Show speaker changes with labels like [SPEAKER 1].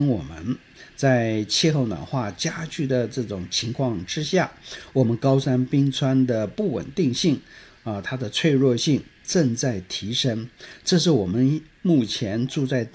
[SPEAKER 1] 我们在气候暖化加剧的这种情况之下，我们高山冰川的不稳定性它的脆弱性正在提升，这是我们目前住在